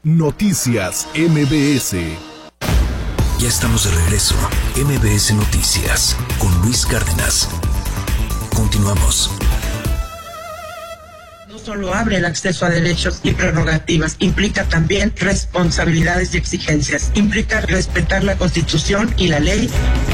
Noticias MBS. Ya estamos de regreso. MBS Noticias con Luis Cárdenas. Continuamos. No solo abre el acceso a derechos y prerrogativas, implica también responsabilidades y exigencias. Implica respetar la Constitución y la ley.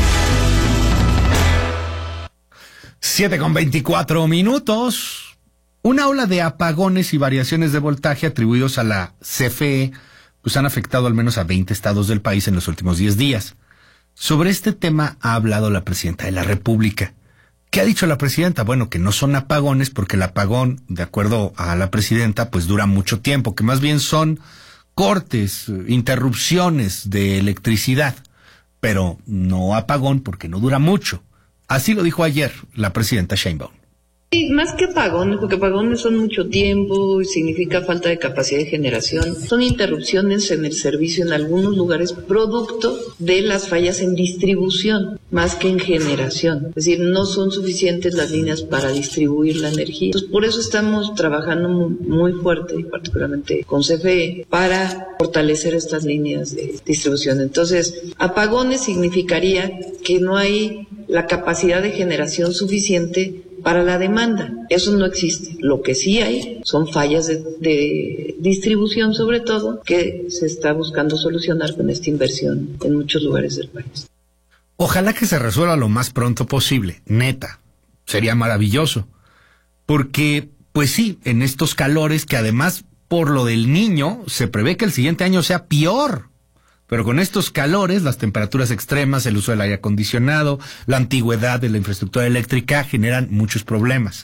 7:24. Una ola de apagones y variaciones de voltaje atribuidos a la CFE pues han afectado al menos a 20 estados del país en los últimos 10 días. Sobre este tema ha hablado la presidenta de la República. ¿Qué ha dicho la presidenta? Bueno, que no son apagones porque el apagón, de acuerdo a la presidenta, pues dura mucho tiempo, que más bien son cortes, interrupciones de electricidad, pero no apagón porque no dura mucho. Así lo dijo ayer la presidenta Sheinbaum. Sí, más que apagones, porque apagones son mucho tiempo y significa falta de capacidad de generación. Son interrupciones en el servicio en algunos lugares producto de las fallas en distribución, más que en generación. Es decir, no son suficientes las líneas para distribuir la energía. Entonces, por eso estamos trabajando muy fuerte, y particularmente con CFE, para fortalecer estas líneas de distribución. Entonces, apagones significaría que no hay la capacidad de generación suficiente para la demanda. Eso no existe. Lo que sí hay son fallas de distribución, sobre todo, que se está buscando solucionar con esta inversión en muchos lugares del país. Ojalá que se resuelva lo más pronto posible, neta. Sería maravilloso. Porque, pues sí, en estos calores que además, por lo del Niño, se prevé que el siguiente año sea peor. Pero con estos calores, las temperaturas extremas, el uso del aire acondicionado, la antigüedad de la infraestructura eléctrica generan muchos problemas.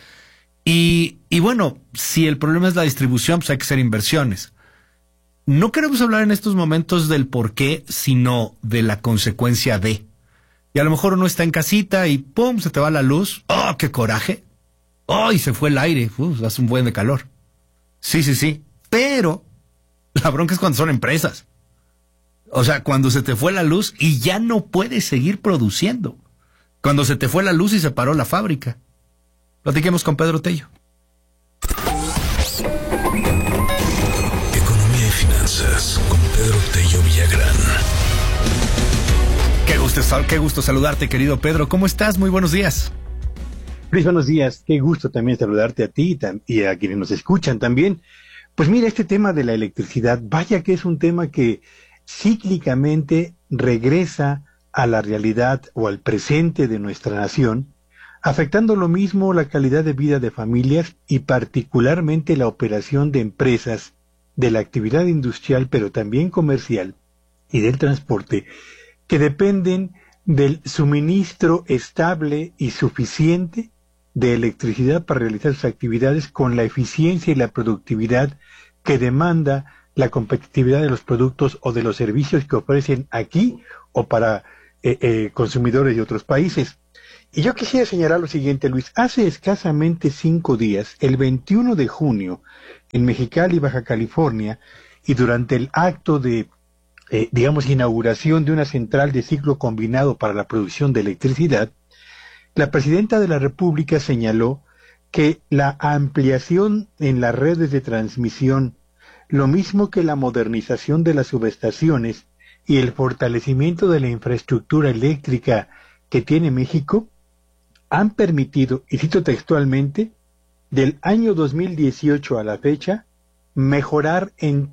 Y bueno, si el problema es la distribución, pues hay que hacer inversiones. No queremos hablar en estos momentos del por qué, sino de la consecuencia de. Y a lo mejor uno está en casita y ¡pum!, se te va la luz. ¡Oh, qué coraje! ¡Oh, y se fue el aire! Hace un buen de calor. Sí. Pero la bronca es cuando son empresas. O sea, cuando se te fue la luz y ya no puedes seguir produciendo. Cuando se te fue la luz y se paró la fábrica. Platiquemos con Pedro Tello. Economía y finanzas con Pedro Tello Villagrán. Qué gusto saludarte, querido Pedro. ¿Cómo estás? Muy buenos días. Luis, buenos días. Qué gusto también saludarte a ti y a quienes nos escuchan también. Pues mira, este tema de la electricidad, vaya que es un tema que cíclicamente regresa a la realidad o al presente de nuestra nación, afectando lo mismo la calidad de vida de familias y particularmente la operación de empresas, de la actividad industrial, pero también comercial y del transporte, que dependen del suministro estable y suficiente de electricidad para realizar sus actividades con la eficiencia y la productividad que demanda la competitividad de los productos o de los servicios que ofrecen aquí o para consumidores de otros países. Y yo quisiera señalar lo siguiente, Luis. Hace escasamente 5 días, el 21 de junio, en Mexicali, Baja California, y durante el acto de, inauguración de una central de ciclo combinado para la producción de electricidad, la presidenta de la República señaló que la ampliación en las redes de transmisión, lo mismo que la modernización de las subestaciones y el fortalecimiento de la infraestructura eléctrica que tiene México, han permitido, y cito textualmente, del año 2018 a la fecha, mejorar en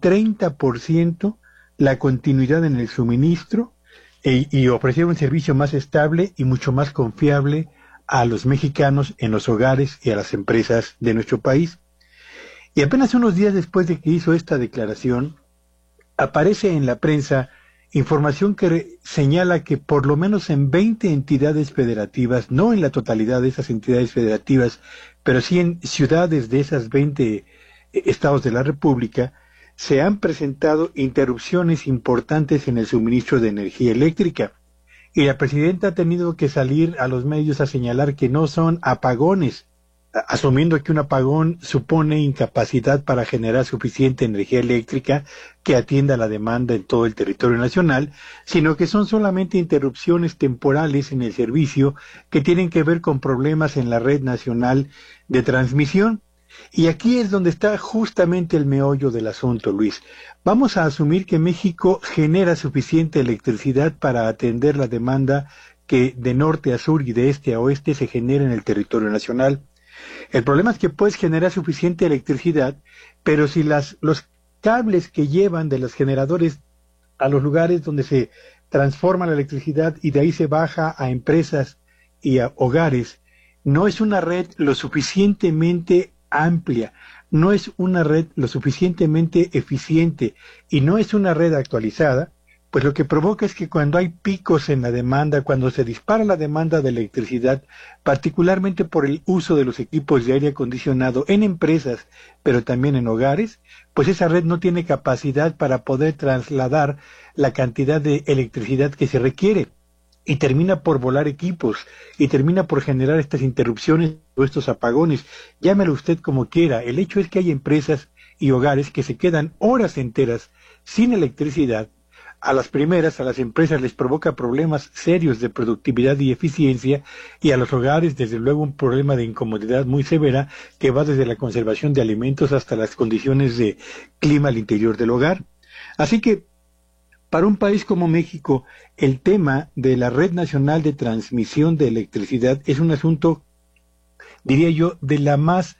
30% la continuidad en el suministro y ofrecer un servicio más estable y mucho más confiable a los mexicanos en los hogares y a las empresas de nuestro país. Y apenas unos días después de que hizo esta declaración, aparece en la prensa información que señala que por lo menos en 20 entidades federativas, no en la totalidad de esas entidades federativas, pero sí en ciudades de esas 20 estados de la República, se han presentado interrupciones importantes en el suministro de energía eléctrica. Y la presidenta ha tenido que salir a los medios a señalar que no son apagones, asumiendo que un apagón supone incapacidad para generar suficiente energía eléctrica que atienda la demanda en todo el territorio nacional, sino que son solamente interrupciones temporales en el servicio que tienen que ver con problemas en la red nacional de transmisión. Y aquí es donde está justamente el meollo del asunto, Luis. Vamos a asumir que México genera suficiente electricidad para atender la demanda que de norte a sur y de este a oeste se genera en el territorio nacional. El problema es que puedes generar suficiente electricidad, pero si los cables que llevan de los generadores a los lugares donde se transforma la electricidad y de ahí se baja a empresas y a hogares, no es una red lo suficientemente amplia, no es una red lo suficientemente eficiente y no es una red actualizada, pues lo que provoca es que cuando hay picos en la demanda, cuando se dispara la demanda de electricidad, particularmente por el uso de los equipos de aire acondicionado en empresas, pero también en hogares, pues esa red no tiene capacidad para poder trasladar la cantidad de electricidad que se requiere. Y termina por volar equipos, y termina por generar estas interrupciones o estos apagones. Llámelo usted como quiera. El hecho es que hay empresas y hogares que se quedan horas enteras sin electricidad. A las empresas les provoca problemas serios de productividad y eficiencia, y a los hogares, desde luego, un problema de incomodidad muy severa que va desde la conservación de alimentos hasta las condiciones de clima al interior del hogar. Así que, para un país como México, el tema de la Red Nacional de Transmisión de Electricidad es un asunto, diría yo, de la más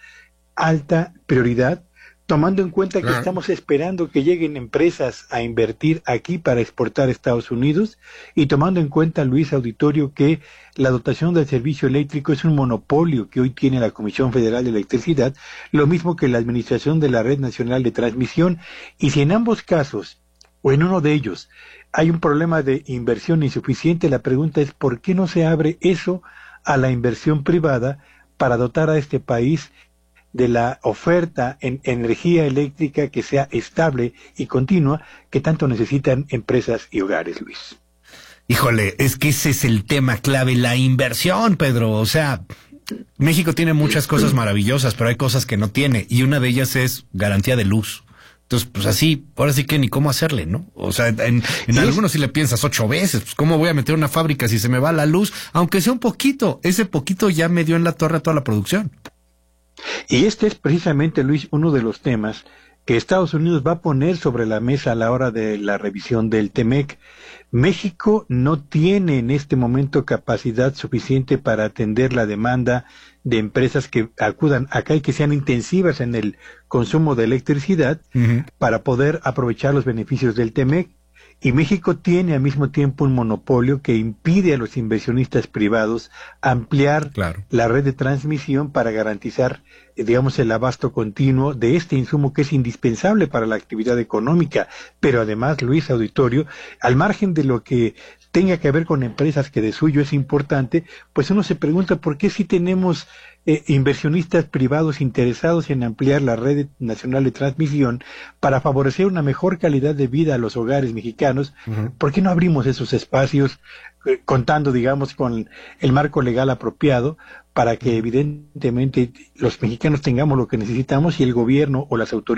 alta prioridad, tomando en cuenta que estamos esperando que lleguen empresas a invertir aquí para exportar a Estados Unidos, y tomando en cuenta, Luis Auditorio, que la dotación del servicio eléctrico es un monopolio que hoy tiene la Comisión Federal de Electricidad, lo mismo que la administración de la Red Nacional de Transmisión, y si en ambos casos, o en uno de ellos, hay un problema de inversión insuficiente, la pregunta es ¿por qué no se abre eso a la inversión privada para dotar a este país de la oferta en energía eléctrica que sea estable y continua que tanto necesitan empresas y hogares, Luis? Híjole, es que ese es el tema clave, la inversión, Pedro. O sea, México tiene muchas cosas maravillosas, pero hay cosas que no tiene, y una de ellas es garantía de luz. Entonces, pues así, ahora sí que ni cómo hacerle, ¿no? O sea, en algunos sí le piensas 8 veces, pues cómo voy a meter una fábrica si se me va la luz, aunque sea un poquito, ese poquito ya me dio en la torre a toda la producción. Y este es precisamente, Luis, uno de los temas que Estados Unidos va a poner sobre la mesa a la hora de la revisión del TEMEC. México no tiene en este momento capacidad suficiente para atender la demanda de empresas que acudan acá y que sean intensivas en el consumo de electricidad para poder aprovechar los beneficios del TEMEC. Y México tiene al mismo tiempo un monopolio que impide a los inversionistas privados ampliar la red de transmisión para garantizar, digamos, el abasto continuo de este insumo que es indispensable para la actividad económica. Pero además, Luis Auditorio, al margen de lo que tenga que ver con empresas que de suyo es importante, pues uno se pregunta por qué si tenemos inversionistas privados interesados en ampliar la red nacional de transmisión para favorecer una mejor calidad de vida a los hogares mexicanos. ¿Por qué no abrimos esos espacios contando, digamos, con el marco legal apropiado para que evidentemente los mexicanos tengamos lo que necesitamos y el gobierno o las autoridades